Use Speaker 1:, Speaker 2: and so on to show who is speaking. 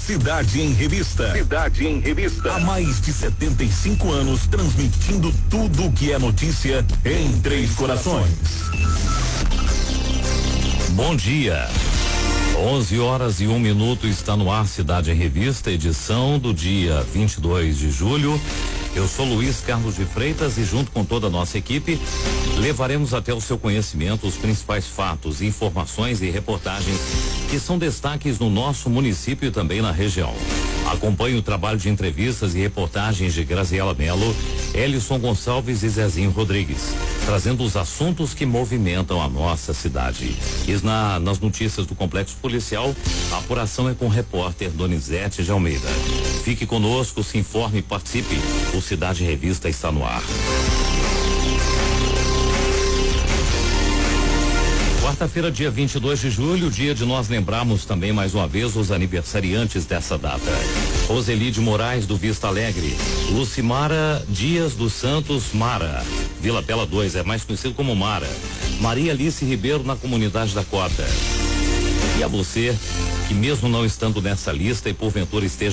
Speaker 1: Cidade em Revista. Cidade em Revista. Há mais de 75 anos transmitindo tudo o que é notícia em Três Corações.
Speaker 2: Bom dia. 11h01 está no ar Cidade em Revista, edição do dia 22 de julho. Eu sou Luiz Carlos de Freitas e junto com toda a nossa equipe levaremos até o seu conhecimento os principais fatos, informações e reportagens que são destaques no nosso município e também na região. Acompanhe o trabalho de entrevistas e reportagens de Graziela Melo, Elison Gonçalves e Zezinho Rodrigues, trazendo os assuntos que movimentam a nossa cidade. E nas notícias do Complexo Policial, a apuração é com o repórter Donizete de Almeida. Fique conosco, se informe e participe. O Cidade em Revista está no ar. Quarta-feira, dia 22 de julho, dia de nós lembrarmos também mais uma vez os aniversariantes dessa data. Roseli de Moraes, do Vista Alegre. Lucimara Dias dos Santos Mara, Vila Bela 2, é mais conhecido como Mara. Maria Alice Ribeiro, na comunidade da Cota. E a você, que mesmo não estando nessa lista e porventura esteja